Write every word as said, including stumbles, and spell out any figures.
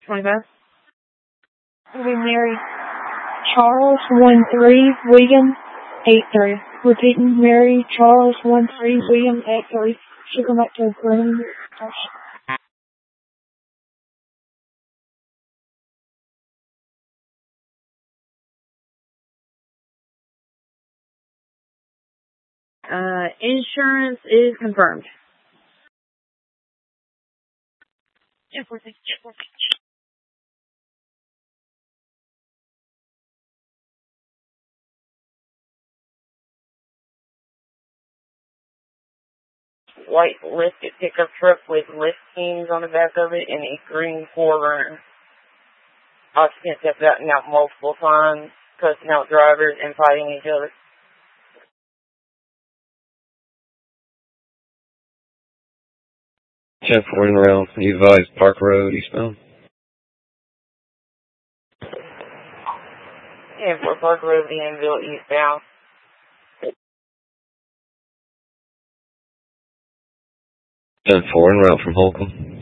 twenty-five. We Mary Charles one three William eight three. Repeating Mary Charles one three William eight three. Should come back to Green. Uh, insurance is confirmed. White listed pickup truck with listings on the back of it and a green four runner. Occupants have gotten out multiple times, cussing out drivers and fighting each other. ten four in around, you advise Park Road, eastbound. ten four Park Road, Danville, eastbound. ten four en route from Holcomb.